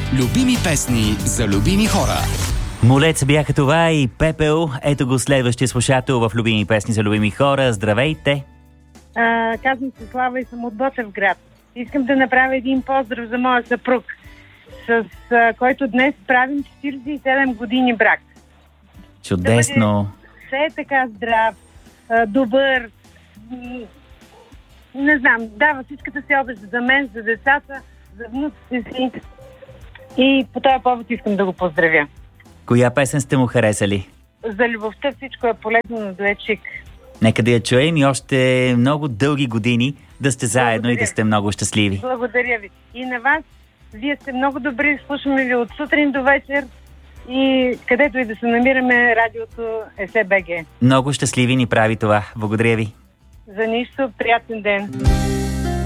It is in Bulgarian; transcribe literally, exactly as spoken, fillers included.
Любими песни за любими хора. Молец бяха това и Пепел. Ето го следващия слушател в Любими песни за любими хора. Здравейте! А, казвам се Слава и съм от Ботевград. Искам да направя един поздрав за моя съпруг, с а, който днес правим четиридесет и седем години брак. Чудесно! Да бъде все така здрав, а, добър, м- не знам, дава всичката си обещ за мен, за децата, за внуците си. И по този повод искам да го поздравя. Коя песен сте му харесали? За любовта всичко е полезно на дует шик. Нека да я чуем и още много дълги години да сте заедно. Благодаря. И да сте много щастливи. Благодаря ви. И на вас, вие сте много добри, слушаме ви от сутрин до вечер и където и да се намираме, радиото е СБГ. Много щастливи ни прави това. Благодаря ви. За нищо, приятен ден.